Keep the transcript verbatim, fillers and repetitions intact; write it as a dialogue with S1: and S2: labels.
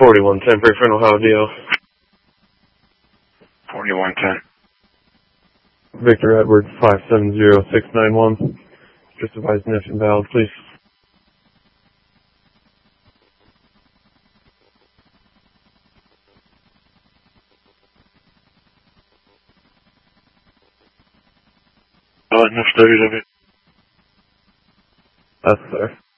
S1: forty-one ten, Prefrontal Ohio D O.
S2: forty-one ten.
S1: Victor Edward, five seven zero six nine one. Just advise N F invalid, please.
S2: Uh, enough studies of it.
S1: That's there.